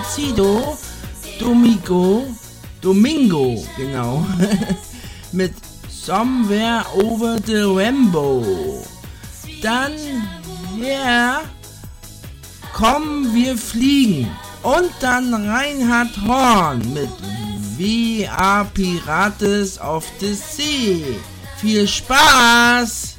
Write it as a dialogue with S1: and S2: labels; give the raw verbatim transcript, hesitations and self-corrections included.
S1: Placido Domingo, Domingo, genau, mit Somewhere Over the Rainbow. Dann, ja, Komm, wir fliegen. Und dann Reinhard Horn mit We Are Pirates of the Sea. Viel Spaß!